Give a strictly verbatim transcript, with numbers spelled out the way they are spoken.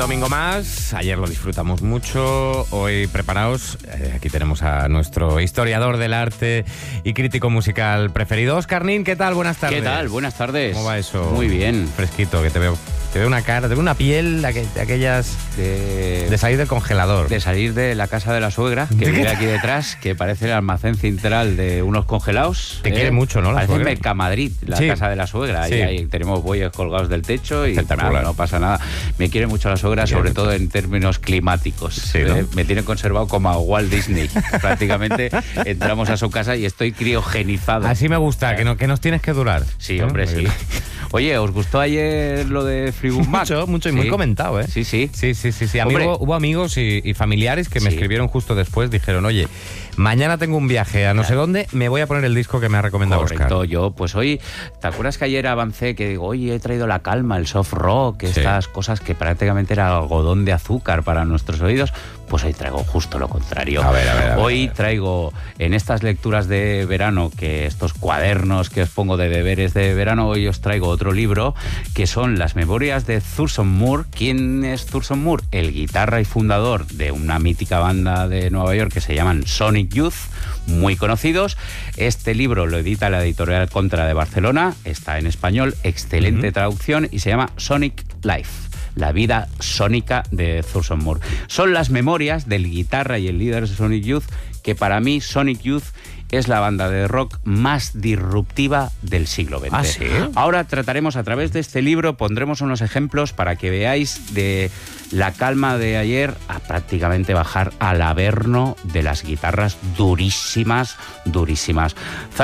domingo más. Ayer lo disfrutamos mucho. Hoy preparaos. Eh, aquí tenemos a nuestro historiador del arte y crítico musical preferido, Óscar Nin. ¿Qué tal? Buenas tardes. ¿Qué tal? Buenas tardes. ¿Cómo va eso? Muy bien. Fresquito, que te veo. Te veo una cara, te veo una piel de, aqu- de aquellas... De, de salir del congelador. de salir de la casa de la suegra, que vive aquí detrás, que parece el almacén central de unos congelados. Te quiere mucho, ¿no, la Parece suegra? Mercamadrid, la Sí. casa de la suegra. Sí. Y ahí tenemos bueyes colgados del techo y Espectacular. nada, no pasa nada. Me quiere mucho la suegra, Me quiere sobre mucho. todo en términos climáticos. Sí, ¿no? Eh, Me tiene conservado como a Walt Disney. Prácticamente entramos a su casa y estoy criogenizado. Así me gusta, que, no, que nos tienes que durar. Sí, ¿No? hombre, sí. Oye, ¿os gustó ayer lo de Fleetwood Mac? Mucho, mucho y muy Sí. comentado, ¿eh? Sí, sí. Sí, sí, sí. sí. Amigo, Hombre. hubo amigos y, y familiares que me Sí. escribieron justo después. Dijeron, oye, mañana tengo un viaje a no sé dónde, me voy a poner el disco que me ha recomendado Correcto, Óscar. yo, pues hoy, ¿te acuerdas que ayer avancé que digo, oye, he traído la calma, el soft rock, Sí. estas cosas que prácticamente era algodón de azúcar para nuestros oídos? Pues hoy traigo justo lo contrario. A ver, a ver, a ver, hoy a ver. traigo en estas lecturas de verano, que estos cuadernos que os pongo de deberes de verano, hoy os traigo otro libro, que son las memorias de Thurston Moore. ¿Quién es Thurston Moore? El guitarra y fundador de una mítica banda de Nueva York que se llaman Sonic Youth, muy conocidos. Este libro lo edita la editorial Contra de Barcelona, está en español, excelente Ujú. traducción, y se llama Sonic Life, la vida sónica de Thurston Moore. Son las memorias del guitarra y el líder de Sonic Youth, que para mí Sonic Youth es la banda de rock más disruptiva del siglo veinte. ¿Ah, sí? Ahora trataremos a través de este libro, pondremos unos ejemplos para que veáis de la calma de ayer a prácticamente bajar al averno de las guitarras durísimas, durísimas.